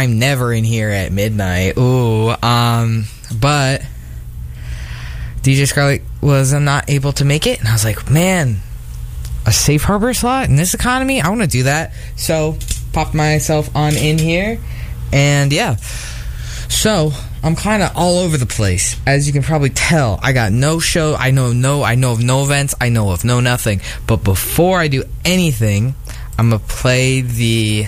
I'm never in here at midnight. Ooh, but DJ Scarlett was not able to make it, and I was like, man, a safe harbor slot in this economy? I want to do that. So, popped myself on in here, and yeah. So, I'm kind of all over the place. As you can probably tell, I got no show. I know of no events. I know of no nothing. But before I do anything, I'm going to play the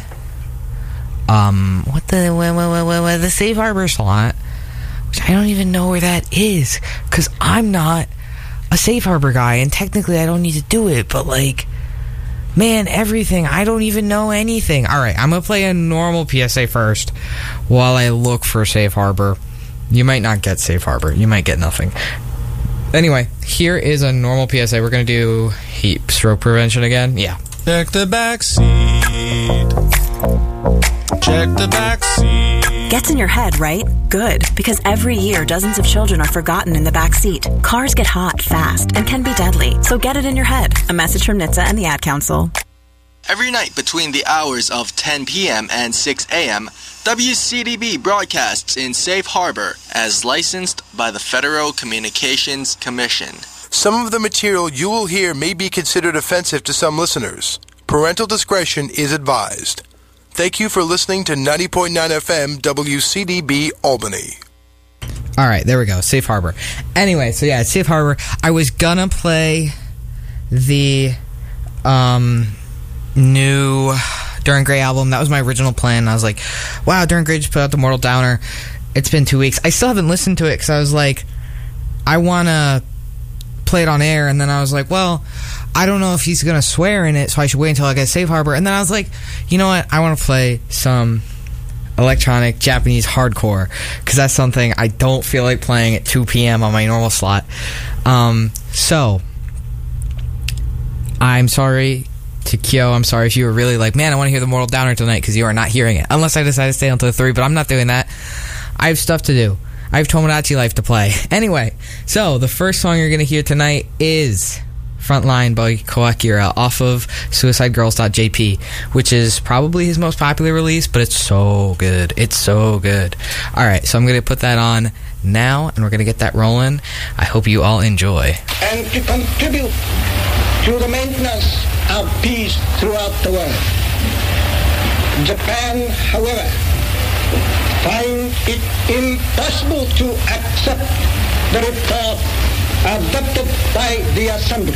the safe harbor slot, which I don't even know where that is, because I'm not a safe harbor guy, and technically I don't need to do it, but like, man, everything, I don't even know anything. Alright, I'm gonna play a normal PSA first while I look for safe harbor. You might not get safe harbor, you might get nothing. Anyway, here is a normal PSA. We're gonna do heat stroke prevention again. Yeah. Check the back seat. Check the back seat. Gets in your head, right? Good, because every year dozens of children are forgotten in the back seat. Cars get hot fast and can be deadly, so get it in your head. A message from NHTSA and the Ad Council. Every night between the hours of 10 p.m. and 6 a.m., WCDB broadcasts in Safe Harbor as licensed by the Federal Communications Commission. Some of the material you will hear may be considered offensive to some listeners. Parental discretion is advised. Thank you for listening to 90.9 FM WCDB Albany. All right, there we go. Safe Harbor. Anyway, so yeah, Safe Harbor. I was gonna play the new Duran Gray album. That was my original plan. I was like, wow, Duran Gray just put out the Mortal Downer. It's been 2 weeks. I still haven't listened to it because I was like, I want to play it on air, and then I was like, well, I don't know if he's going to swear in it, so I should wait until I get Safe Harbor. And then I was like, you know what? I want to play some electronic Japanese hardcore, because that's something I don't feel like playing at 2 p.m. on my normal slot. So, I'm sorry to Kyo. I'm sorry if you were really like, man, I want to hear the Mortal Downer tonight, because you are not hearing it. Unless I decide to stay until 3, but I'm not doing that. I have stuff to do. I have Tomodachi Life to play. Anyway, so the first song you're going to hear tonight is Frontline by Koakira off of SuicideGirls.jp, which is probably his most popular release, but it's so good. It's so good. Alright, so I'm going to put that on now, and we're going to get that rolling. I hope you all enjoy. And to contribute to the maintenance of peace throughout the world. Japan, however, finds it impossible to accept the report adopted by the Assembly.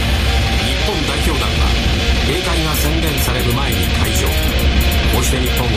日本代表団は閉会が宣言される前に退場。こうして日本は